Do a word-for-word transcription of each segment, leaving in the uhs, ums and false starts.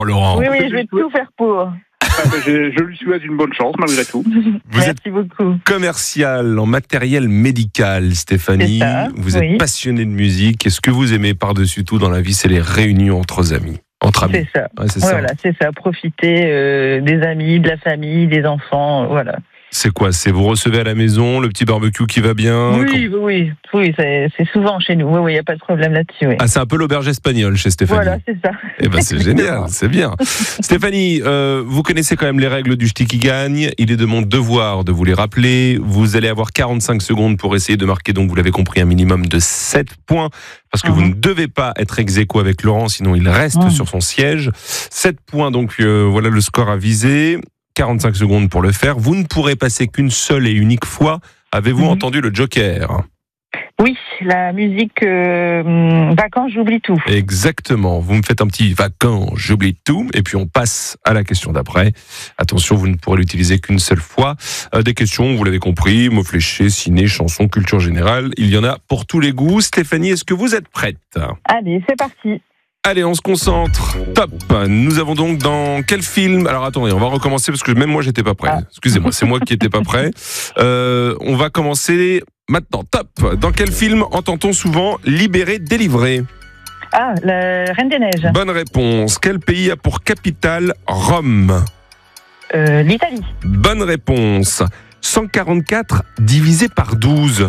Laurent. Oui, oui, je vais tout faire pour. Ah, ben, je, je lui souhaite une bonne chance malgré tout. Vous Merci êtes beaucoup. commercial en matériel médical, Stéphanie. C'est ça, vous êtes oui. passionnée de musique. Et ce que vous aimez par-dessus tout dans la vie, c'est les réunions entre amis. Entre amis. C'est ça. Ouais, c'est ça. Voilà, c'est ça. Profiter euh, des amis, de la famille, des enfants, voilà. C'est quoi? C'est vous recevez à la maison, le petit barbecue qui va bien? Oui, Quand- oui, oui, oui, c'est, c'est souvent chez nous. Oui, oui, il n'y a pas de problème là-dessus. Oui. Ah, c'est un peu l'auberge espagnole chez Stéphanie. Voilà, c'est ça. Eh ben, c'est génial, c'est bien. Stéphanie, euh, vous connaissez quand même les règles du Ch'ti qui gagne. Il est de mon devoir de vous les rappeler. Vous allez avoir quarante-cinq secondes pour essayer de marquer, donc vous l'avez compris, un minimum de sept points. Parce que Mhm. vous ne devez pas être ex aequo avec Laurent, sinon il reste Mhm. sur son siège. sept points, donc euh, voilà le score à viser. quarante-cinq secondes pour le faire. Vous ne pourrez passer qu'une seule et unique fois. Avez-vous Mhm. entendu le joker? Oui, la musique euh, hum, vacances, j'oublie tout. Exactement. Vous me faites un petit vacances, j'oublie tout, et puis on passe à la question d'après. Attention, vous ne pourrez l'utiliser qu'une seule fois. Euh, des questions, vous l'avez compris, mots fléchés, ciné, chansons, culture générale. Il y en a pour tous les goûts. Stéphanie, est-ce que vous êtes prête? Allez, c'est parti. Allez, on se concentre. Top. Nous avons donc dans quel film? Alors attendez, on va recommencer parce que même moi j'étais pas prêt. Ah. Excusez-moi, c'est moi qui étais pas prêt. Euh, on va commencer maintenant. Top. Dans quel film entend-on souvent libéré, délivré? Ah, la Reine des Neiges. Bonne réponse. Quel pays a pour capitale Rome? Euh, L'Italie. Bonne réponse. cent quarante-quatre divisé par douze.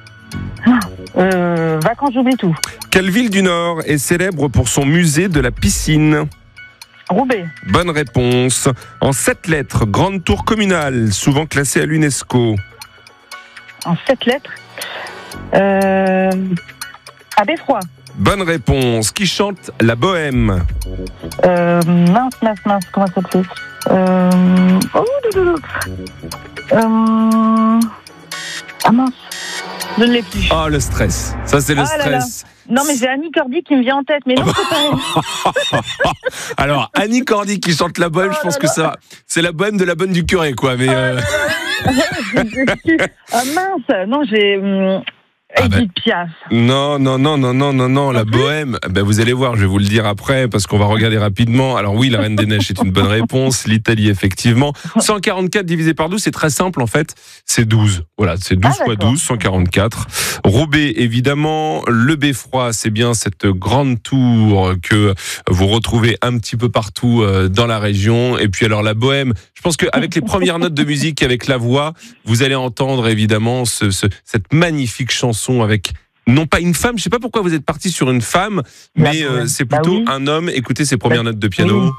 Euh, vacances, j'oublie tout. Quelle ville du Nord est célèbre pour son musée de la piscine? Roubaix. Bonne réponse. En sept lettres, grande tour communale, souvent classée à l'UNESCO. En sept lettres. Euh, à Beffroi. Bonne réponse. Qui chante la bohème? Euh, mince, mince, mince, comment ça s'appelle euh, oh, doudou. euh, Ah mince, je ne l'ai plus. Ah, le stress. Ça, c'est le Ah là là. stress. Non, mais j'ai Annie Cordy qui me vient en tête, mais non, c'est pas elle. Alors, Annie Cordy qui chante la bohème, Oh je pense là que là. ça, c'est la bohème de la bonne du curé, quoi. Mais euh, Ah mince, non, j'ai hum, Ah ben. Edith Piaf. non, non, non, non, non, non, non, la bohème. Ben, vous allez voir, je vais vous le dire après, parce qu'on va regarder rapidement. Alors oui, la Reine des Neiges est une bonne réponse. L'Italie, effectivement. cent quarante-quatre divisé par douze, c'est très simple, en fait. C'est douze. Voilà, c'est douze Ah, fois d'accord. douze, cent quarante-quatre. Roubaix, évidemment. Le Beffroi, c'est bien cette grande tour que vous retrouvez un petit peu partout euh, dans la région. Et puis alors, la bohème. Je pense qu'avec les premières notes de musique, avec la voix, vous allez entendre, évidemment, ce, ce, cette magnifique chanson avec... Non pas une femme, je sais pas pourquoi vous êtes parti sur une femme, La mais euh, bohème. c'est Bah plutôt oui. un homme. Écoutez ses premières Bah, notes de piano. oui.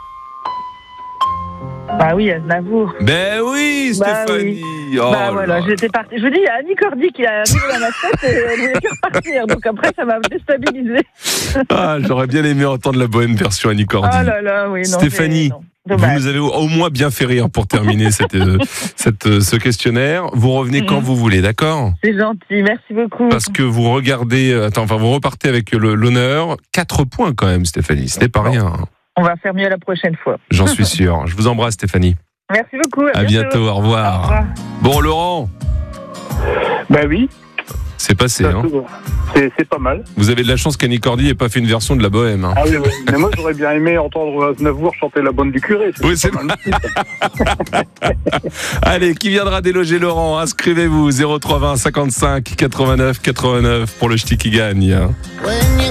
Bah oui, Aznavour. Ben oui, Bah Stéphanie. Oh bah voilà, là. j'étais partie. Je vous dis, il y a Annie Cordy qui a arrivé dans ma tête et elle voulait plus repartir. Donc après, ça m'a déstabilisée. Ah, j'aurais bien aimé entendre la bohème version Annie Cordy. Oh là là, oui, non. Stéphanie, j'ai- non. Vous Dommage. nous avez au moins bien fait rire pour terminer cette, euh, cette, euh, ce questionnaire. Vous revenez quand Mhm. vous voulez, d'accord? C'est gentil, merci beaucoup. Parce que vous regardez, euh, attends, enfin vous repartez avec le- l'honneur. Quatre points quand même, Stéphanie. Ce n'est pas Bon. rien. On va faire mieux la prochaine fois. J'en suis sûr. Je vous embrasse, Stéphanie. Merci beaucoup. À, À bientôt. Au Au revoir. revoir. Bon, Laurent, Ben oui, c'est passé. ça, Hein. c'est, c'est pas mal. Vous avez de la chance qu'Annie Cordy n'ait pas fait une version de la bohème. Hein. Ah oui, oui. Mais moi j'aurais bien aimé entendre Aznavour chanter la bonne du curé. Oui, c'est pas mal aussi. Allez, qui viendra déloger Laurent? Inscrivez-vous zéro trois vingt cinquante-cinq quatre-vingt-neuf quatre-vingt-neuf pour le ch'ti qui gagne.